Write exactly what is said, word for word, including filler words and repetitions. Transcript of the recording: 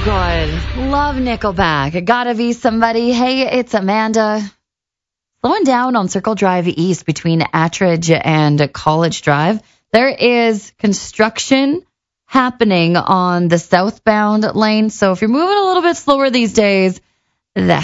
good. Love Nickelback. Gotta Be Somebody. Hey, it's Amanda. Slowing down on Circle Drive East between Attridge and College Drive. There is construction happening on the southbound lane. So if you're moving a little bit slower these days, that